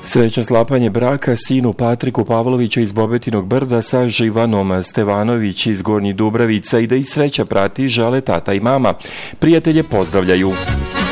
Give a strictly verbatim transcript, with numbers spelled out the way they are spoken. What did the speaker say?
Srećno sklapanje braka sinu Patriku Pavlovića iz Bobetinog Brda sa Živanom Stevanović iz Gornjih Dubravica i da ih sreća prati žele tata i mama. Prijatelje pozdravljaju.